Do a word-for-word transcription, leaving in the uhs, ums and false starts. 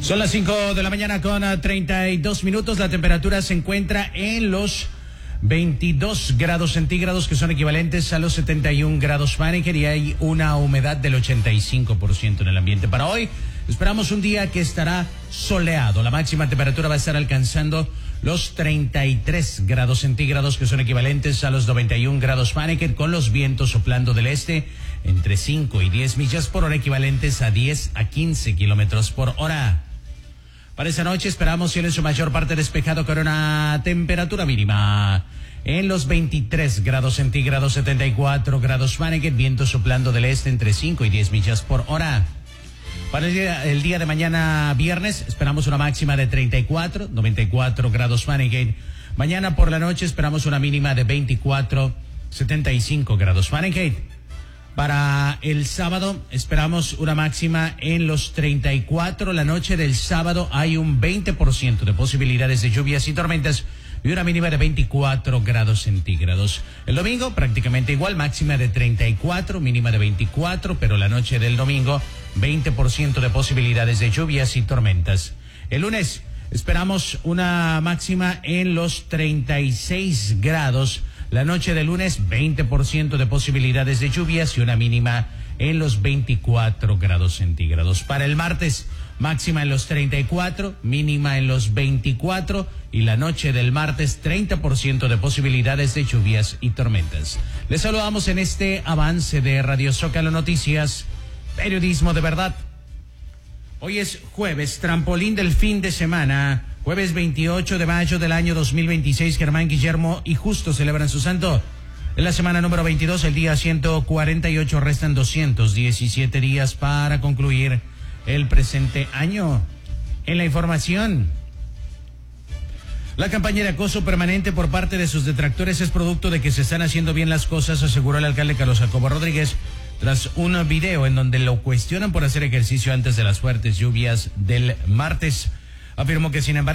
Son las cinco de la mañana con treinta y dos minutos. La temperatura se encuentra en los veintidós grados centígrados, que son equivalentes a los setenta y un grados Fahrenheit, y hay una humedad del ochenta y cinco por ciento en el ambiente. Para hoy esperamos un día que estará soleado. La máxima temperatura va a estar alcanzando los treinta y tres grados centígrados, que son equivalentes a los noventa y un grados Fahrenheit, con los vientos soplando del este entre cinco y diez millas por hora, equivalentes a diez a quince kilómetros por hora. Para esa noche esperamos cielo en su mayor parte despejado, con una temperatura mínima en los veintitrés grados centígrados, setenta y cuatro grados Fahrenheit, viento soplando del este entre cinco y diez millas por hora. Para el día, el día de mañana viernes esperamos una máxima de treinta y cuatro, noventa y cuatro grados Fahrenheit. Mañana por la noche esperamos una mínima de veinticuatro, setenta y cinco grados Fahrenheit. Para el sábado esperamos una máxima en los treinta y cuatro. La noche del sábado hay un veinte por ciento de posibilidades de lluvias y tormentas y una mínima de veinticuatro grados centígrados. El domingo prácticamente igual, máxima de treinta y cuatro, mínima de veinticuatro, pero la noche del domingo veinte por ciento de posibilidades de lluvias y tormentas. El lunes esperamos una máxima en los treinta y seis grados. La noche del lunes, veinte por ciento de posibilidades de lluvias y una mínima en los veinticuatro grados centígrados. Para el martes, máxima en los treinta y cuatro, mínima en los veinticuatro, y la noche del martes, treinta por ciento de posibilidades de lluvias y tormentas. Les saludamos en este avance de Radio Zócalo Noticias, periodismo de verdad. Hoy es jueves, trampolín del fin de semana. Jueves veintiocho de mayo del año dos mil veintiséis, Germán, Guillermo y Justo celebran su santo. En la semana número veintidós, el día ciento cuarenta y ocho, restan doscientos diecisiete días para concluir el presente año. En la información, la campaña de acoso permanente por parte de sus detractores es producto de que se están haciendo bien las cosas, aseguró el alcalde Carlos Jacobo Rodríguez, tras un video en donde lo cuestionan por hacer ejercicio antes de las fuertes lluvias del martes. Afirmó que, sin embargo,